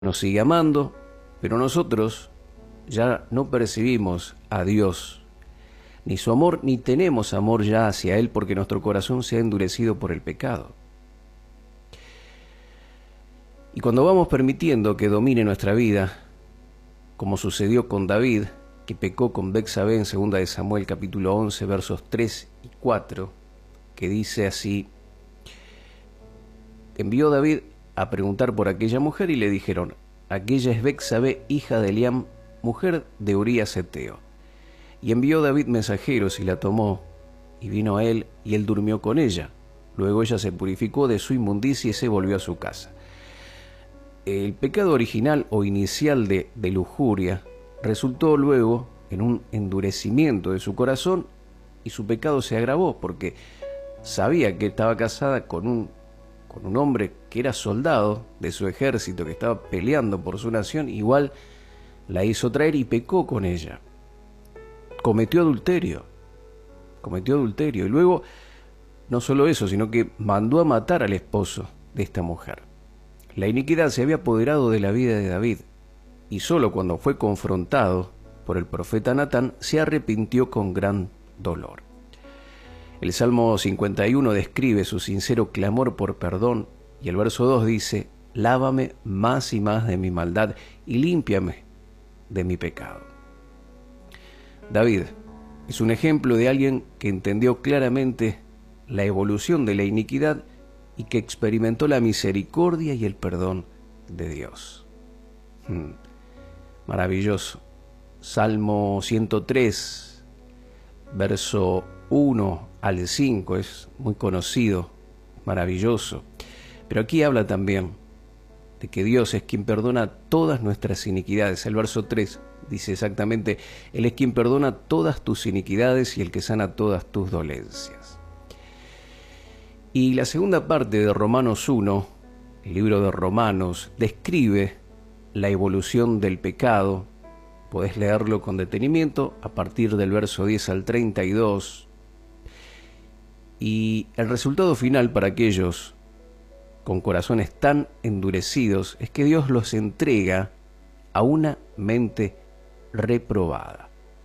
nos sigue amando, pero nosotros ya no percibimos a Dios, ni su amor, ni tenemos amor ya hacia Él, porque nuestro corazón se ha endurecido por el pecado. Y cuando vamos permitiendo que domine nuestra vida, como sucedió con David, que pecó con Betsabé en 2 de Samuel capítulo 11, versos 3 y 4, que dice así: envió David a preguntar por aquella mujer y le dijeron: aquella es Betsabé, hija de Eliam, mujer de Urías Heteo. Y envió David mensajeros y la tomó, y vino a él, y él durmió con ella. Luego ella se purificó de su inmundicia y se volvió a su casa. El pecado original o inicial de lujuria resultó luego en un endurecimiento de su corazón, y su pecado se agravó porque sabía que estaba casada con un hombre que era soldado de su ejército, que estaba peleando por su nación. Igual la hizo traer y pecó con ella. Cometió adulterio. Y luego, no solo eso, sino que mandó a matar al esposo de esta mujer. La iniquidad se había apoderado de la vida de David, y solo cuando fue confrontado por el profeta Natán se arrepintió con gran dolor. El Salmo 51 describe su sincero clamor por perdón, y el verso 2 dice: lávame más y más de mi maldad y límpiame de mi pecado. David es un ejemplo de alguien que entendió claramente la evolución de la iniquidad y que experimentó la misericordia y el perdón de Dios. Maravilloso. Salmo 103, verso 1 al 5, es muy conocido, maravilloso. Pero aquí habla también de que Dios es quien perdona todas nuestras iniquidades. El verso 3 dice exactamente: Él es quien perdona todas tus iniquidades y el que sana todas tus dolencias. Y la segunda parte de Romanos 1, el libro de Romanos, describe la evolución del pecado. Podés leerlo con detenimiento a partir del verso 10 al 32. Y el resultado final para aquellos con corazones tan endurecidos es que Dios los entrega a una mente reprobada.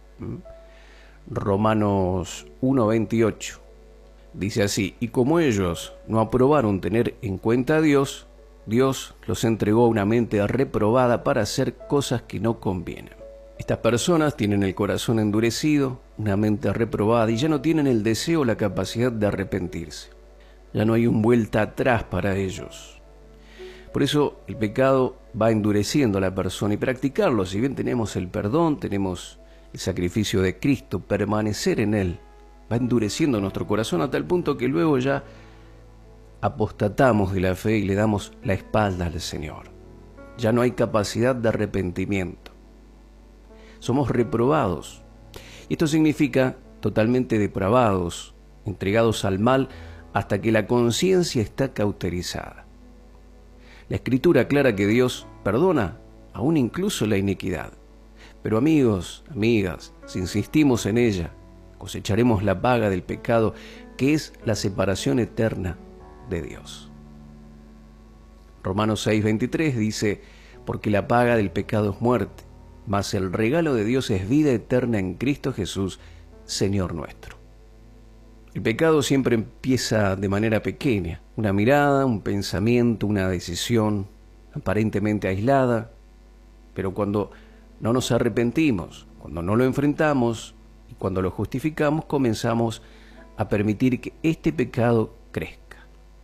Romanos 1:28 dice así: y como ellos no aprobaron tener en cuenta a Dios, Dios los entregó a una mente reprobada para hacer cosas que no convienen. Estas personas tienen el corazón endurecido, una mente reprobada, y ya no tienen el deseo o la capacidad de arrepentirse. Ya no hay un vuelta atrás para ellos. Por eso el pecado va endureciendo a la persona, y practicarlo, si bien tenemos el perdón, tenemos el sacrificio de Cristo, permanecer en Él va endureciendo nuestro corazón a tal punto que luego ya apostatamos de la fe y le damos la espalda al Señor. Ya no hay capacidad de arrepentimiento. Somos reprobados. Y esto significa totalmente depravados, entregados al mal hasta que la conciencia está cauterizada. La Escritura aclara que Dios perdona aún incluso la iniquidad. Pero amigos, amigas, si insistimos en ella, cosecharemos la paga del pecado, que es la separación eterna de Dios. Romanos 6:23 dice: porque la paga del pecado es muerte, mas el regalo de Dios es vida eterna en Cristo Jesús, Señor nuestro. El pecado siempre empieza de manera pequeña, una mirada, un pensamiento, una decisión aparentemente aislada, pero cuando no nos arrepentimos, cuando no lo enfrentamos y cuando lo justificamos, comenzamos a permitir que este pecado crezca.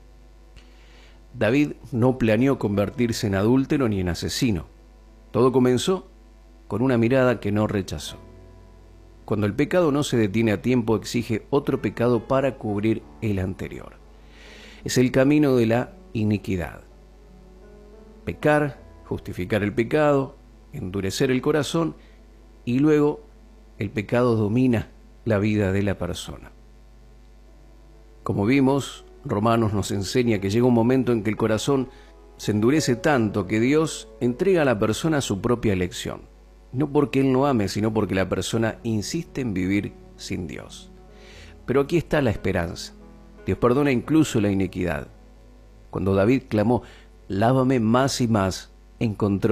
David no planeó convertirse en adúltero ni en asesino. Todo comenzó con una mirada que no rechazó. Cuando el pecado no se detiene a tiempo, exige otro pecado para cubrir el anterior. Es el camino de la iniquidad. Pecar, justificar el pecado, endurecer el corazón, y luego el pecado domina la vida de la persona. Como vimos, Romanos nos enseña que llega un momento en que el corazón se endurece tanto que Dios entrega a la persona su propia elección. No porque Él no ame, sino porque la persona insiste en vivir sin Dios. Pero aquí está la esperanza. Dios perdona incluso la iniquidad. Cuando David clamó: lávame más y más, encontró